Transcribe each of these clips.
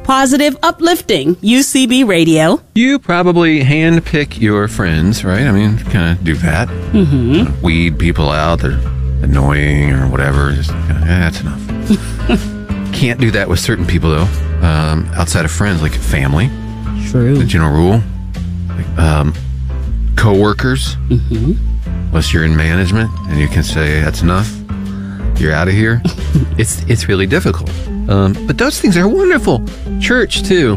positive, uplifting UCB radio. You probably handpick your friends, right? I mean, kind of do that. Mm-hmm. Weed people out. They're annoying or whatever. Just that's enough. Can't do that with certain people, though. Outside of friends, like family. True. The general rule. Like, co-workers. Mm-hmm. Unless you're in management and you can say, that's enough. You're out of here. It's really difficult. But those things are wonderful. Church too.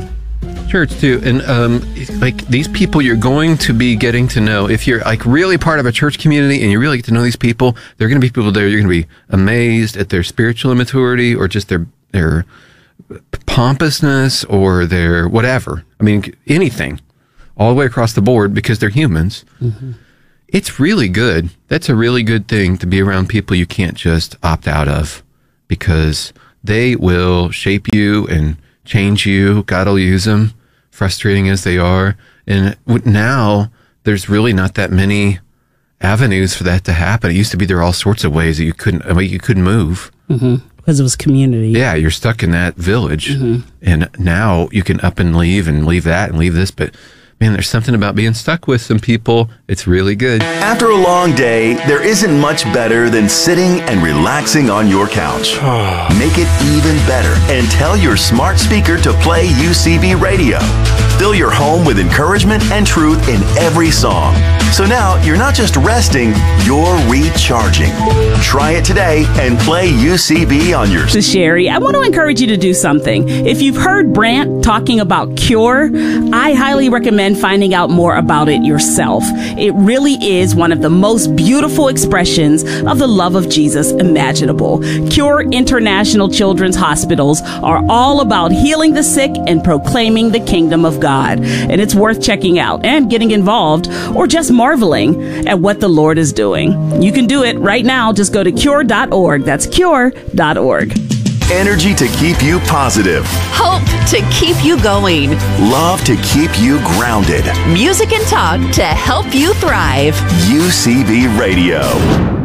And like these people you're going to be getting to know. If you're like really part of a church community and you really get to know these people, there are going to be people there. You're going to be amazed at their spiritual immaturity or just their pompousness or their whatever. I mean, anything all the way across the board because they're humans. Mm-hmm. It's really good. That's a really good thing to be around people you can't just opt out of because they will shape you and change you. God will use them, frustrating as they are. And now there's really not that many avenues for that to happen. It used to be there are all sorts of ways that you couldn't move. Mm-hmm. Because it was community. Yeah, you're stuck in that village. Mm-hmm. And now you can up and leave that and leave this. But man, there's something about being stuck with some people. It's really good. After a long day, there isn't much better than sitting and relaxing on your couch. Make it even better and tell your smart speaker to play UCB radio. Fill your home with encouragement and truth in every song. So now you're not just resting, you're recharging. Try it today and play UCB on your... This is Sherry. I want to encourage you to do something. If you've heard Brant talking about Cure, I highly recommend finding out more about it yourself. It really is one of the most beautiful expressions of the love of Jesus imaginable. Cure International Children's Hospitals are all about healing the sick and proclaiming the kingdom of God. And it's worth checking out and getting involved or just marveling at what the Lord is doing. You can do it right now. Just go to cure.org. That's cure.org. Energy to keep you positive. Hope to keep you going. Love to keep you grounded. Music and talk to help you thrive. UCB Radio.